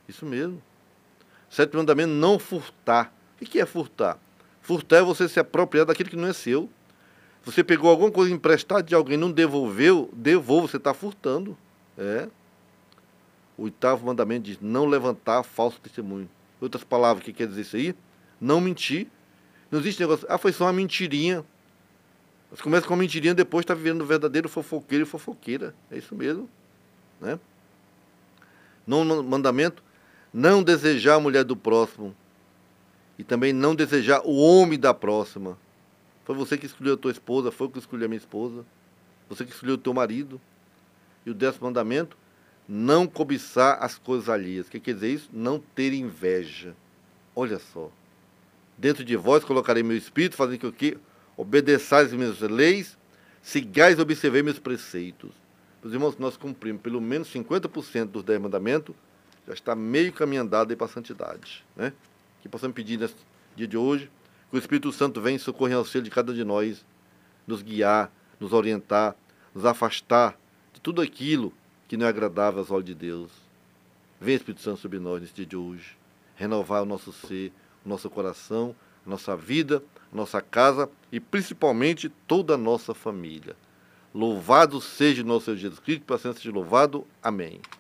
Isso mesmo. Sétimo mandamento, não furtar. O que é furtar? Furtar é você se apropriar daquilo que não é seu. Você pegou alguma coisa emprestada de alguém, não devolveu, devolva, você está furtando. É. O oitavo mandamento diz, não levantar falso testemunho. Em outras palavras, o que quer dizer isso aí? Não mentir. Não existe negócio, foi só uma mentirinha. Você começa com uma mentirinha, depois está vivendo o verdadeiro fofoqueiro e fofoqueira. É isso mesmo. Né? Nono mandamento, não desejar a mulher do próximo. E também não desejar o homem da próxima. Foi você que escolheu a tua esposa, foi eu que escolhi a minha esposa. Você que escolheu o teu marido. E o 10º mandamento, não cobiçar as coisas alheias. O que quer dizer isso? Não ter inveja. Olha só. Dentro de vós colocarei meu espírito, fazendo que o quê? Obedeçais as minhas leis, sigais e observei meus preceitos. Meus irmãos, nós cumprimos pelo menos 50% dos 10 mandamentos, já está meio caminho andado aí para a santidade. Né? Que possamos pedir nesse dia de hoje, que o Espírito Santo venha socorrer ao auxílio de cada um de nós, nos guiar, nos orientar, nos afastar de tudo aquilo que não é agradável aos olhos de Deus. Venha, Espírito Santo, sobre nós nesse dia de hoje, renovar o nosso ser, o nosso coração, a nossa vida, a nossa casa e principalmente toda a nossa família. Louvado seja o nosso Senhor Jesus Cristo, para sempre seja louvado. Amém.